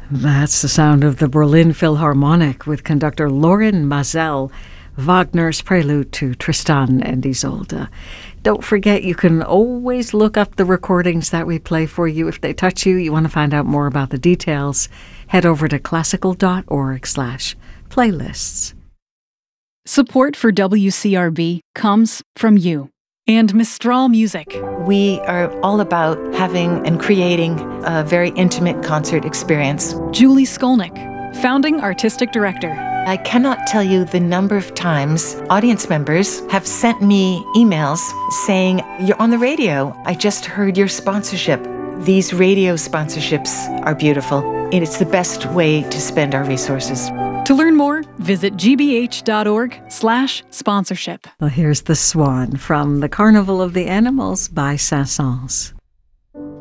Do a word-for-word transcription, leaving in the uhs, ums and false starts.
That's the sound of the Berlin Philharmonic with conductor Lorin Maazel, Wagner's prelude to Tristan and Isolde. Don't forget, you can always look up the recordings that we play for you. If they touch you, you want to find out more about the details, head over to classical.org slash playlists. Support for W C R B comes from you and Mistral Music. We are all about having and creating a very intimate concert experience. Julie Skolnick, founding artistic director. I cannot tell you the number of times audience members have sent me emails saying, "You're on the radio. I just heard your sponsorship." These radio sponsorships are beautiful, and it's the best way to spend our resources. To learn more, visit gbh.org slash sponsorship. Well, here's The Swan from The Carnival of the Animals by Saint-Saëns.